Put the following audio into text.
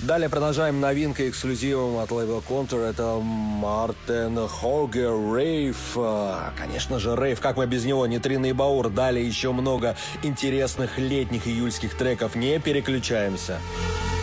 Далее продолжаем новинкой, эксклюзивом от лейбла Контур. Это Мартин Хогер, Рейв. Конечно же, Рейв, как мы без него, Нейтрина и Баур. Далее еще много интересных летних июльских треков. Не переключаемся.